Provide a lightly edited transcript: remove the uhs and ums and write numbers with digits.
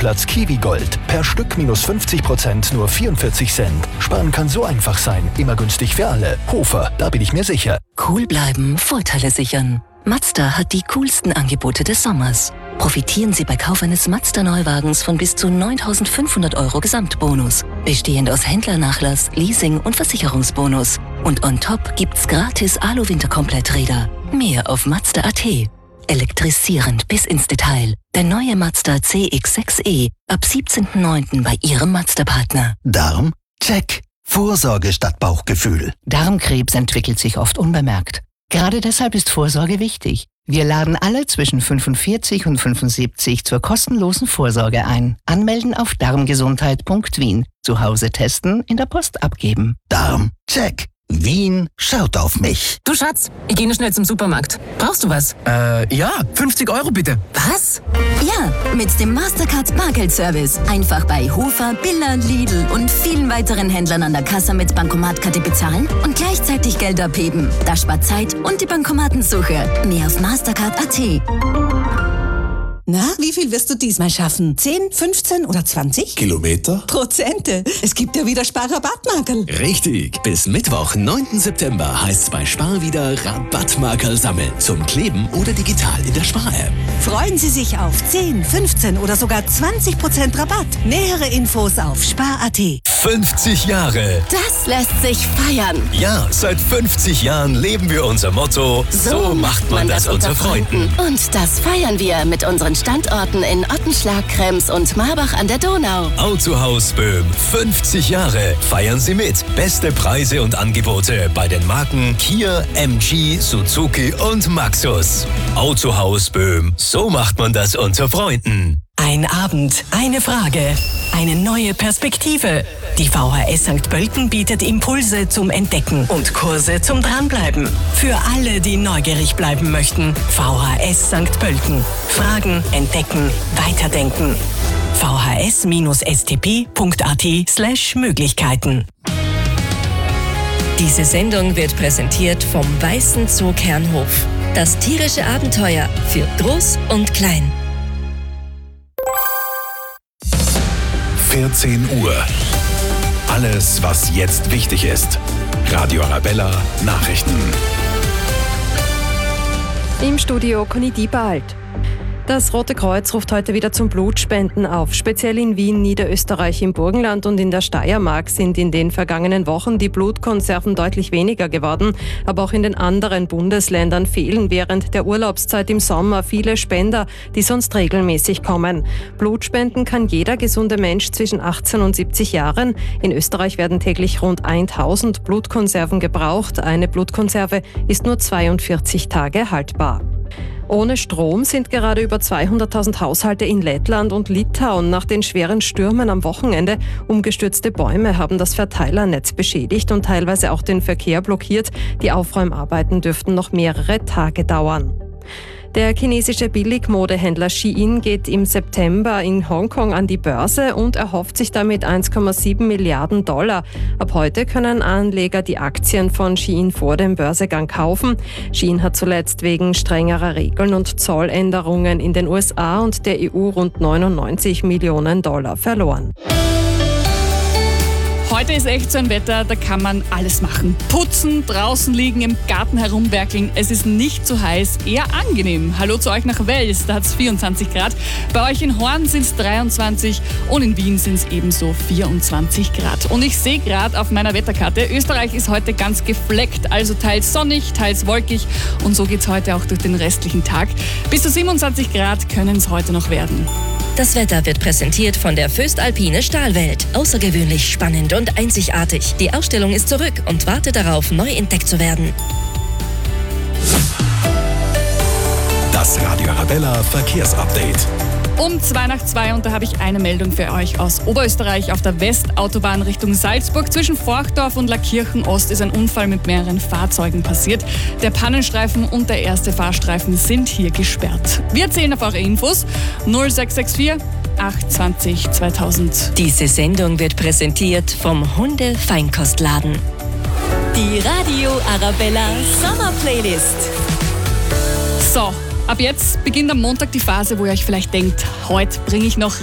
Marktplatz Kiwi Gold. Per Stück minus 50%, nur 44 Cent. Sparen kann so einfach sein. Immer günstig für alle. Hofer, da bin ich mir sicher. Cool bleiben, Vorteile sichern. Mazda hat die coolsten Angebote des Sommers. Profitieren Sie bei Kauf eines Mazda-Neuwagens von bis zu 9.500 € Gesamtbonus. Bestehend aus Händlernachlass, Leasing und Versicherungsbonus. Und on top gibt's gratis Alu-Winterkompletträder. Mehr auf Mazda.at. Elektrisierend bis ins Detail. Der neue Mazda CX-6e ab 17.09. bei Ihrem Mazda-Partner. Darm? Check. Vorsorge statt Bauchgefühl. Darmkrebs entwickelt sich oft unbemerkt. Gerade deshalb ist Vorsorge wichtig. Wir laden alle zwischen 45 und 75 zur kostenlosen Vorsorge ein. Anmelden auf darmgesundheit.wien. Zu Hause testen, in der Post abgeben. Darm? Check. Wien schaut auf mich. Du Schatz, ich gehe nur schnell zum Supermarkt. Brauchst du was? Ja, 50 € bitte. Was? Ja, mit dem Mastercard Bargeldservice. Einfach bei Hofer, Billa, Lidl und vielen weiteren Händlern an der Kasse mit Bankomatkarte bezahlen und gleichzeitig Geld abheben. Das spart Zeit und die Bankomatensuche. Mehr auf Mastercard.at. Na, wie viel wirst du diesmal schaffen? 10, 15 oder 20? Kilometer? Prozente. Es gibt ja wieder Spar-Rabattmarkerl. Richtig. Bis Mittwoch, 9. September heißt's bei Spar wieder Rabattmarkerl sammeln. Zum Kleben oder digital in der Spar-App. Freuen Sie sich auf 10, 15 oder sogar 20% Rabatt. Nähere Infos auf spar.at. 50 Jahre. Das lässt sich feiern. Ja, seit 50 Jahren leben wir unser Motto, so macht man das unter Freunden. Und das feiern wir mit unseren Standorten in Ottenschlag, Krems und Marbach an der Donau. Autohaus Böhm, 50 Jahre. Feiern Sie mit. Beste Preise und Angebote bei den Marken Kia, MG, Suzuki und Maxus. Autohaus Böhm, so macht man das unter Freunden. Ein Abend, eine Frage, eine neue Perspektive. Die VHS St. Pölten bietet Impulse zum Entdecken und Kurse zum Dranbleiben. Für alle, die neugierig bleiben möchten. VHS St. Pölten. Fragen, entdecken, weiterdenken. vhs-stp.at/Möglichkeiten. Diese Sendung wird präsentiert vom Weißen Zoo Kernhof. Das tierische Abenteuer für Groß und Klein. 14 Uhr. Alles, was jetzt wichtig ist. Radio Arabella Nachrichten. Im Studio Conny Diebald. Das Rote Kreuz ruft heute wieder zum Blutspenden auf. Speziell in Wien, Niederösterreich, im Burgenland und in der Steiermark sind in den vergangenen Wochen die Blutkonserven deutlich weniger geworden. Aber auch in den anderen Bundesländern fehlen während der Urlaubszeit im Sommer viele Spender, die sonst regelmäßig kommen. Blutspenden kann jeder gesunde Mensch zwischen 18 und 70 Jahren. In Österreich werden täglich rund 1000 Blutkonserven gebraucht. Eine Blutkonserve ist nur 42 Tage haltbar. Ohne Strom sind gerade über 200.000 Haushalte in Lettland und Litauen nach den schweren Stürmen am Wochenende. Umgestürzte Bäume haben das Verteilernetz beschädigt und teilweise auch den Verkehr blockiert. Die Aufräumarbeiten dürften noch mehrere Tage dauern. Der chinesische Billigmodehändler Shein geht im September in Hongkong an die Börse und erhofft sich damit 1,7 Milliarden $. Ab heute können Anleger die Aktien von Shein vor dem Börsegang kaufen. Shein hat zuletzt wegen strengerer Regeln und Zolländerungen in den USA und der EU rund 99 Millionen $ verloren. Heute ist echt so ein Wetter, da kann man alles machen. Putzen, draußen liegen, im Garten herumwerkeln. Es ist nicht zu heiß, eher angenehm. Hallo zu euch nach Wels, da hat es 24 Grad. Bei euch in Horn sind es 23 und in Wien sind es ebenso 24 Grad. Und ich sehe gerade auf meiner Wetterkarte, Österreich ist heute ganz gefleckt, also teils sonnig, teils wolkig. Und so geht es heute auch durch den restlichen Tag. Bis zu 27 Grad können es heute noch werden. Das Wetter wird präsentiert von der Föstalpine Stahlwelt. Außergewöhnlich spannend und einzigartig. Die Ausstellung ist zurück und wartet darauf, neu entdeckt zu werden. Das Radio Arabella Verkehrsupdate. Um 2:02 und da habe ich eine Meldung für euch aus Oberösterreich. Auf der Westautobahn Richtung Salzburg zwischen Forchdorf und Lackirchen Ost ist ein Unfall mit mehreren Fahrzeugen passiert. Der Pannenstreifen und der erste Fahrstreifen sind hier gesperrt. Wir zählen auf eure Infos 0664 820 2000. Diese Sendung wird präsentiert vom Hunde-Feinkostladen. Die Radio Arabella Sommerplaylist. So, ab jetzt beginnt am Montag die Phase, wo ihr euch vielleicht denkt, heute bringe ich noch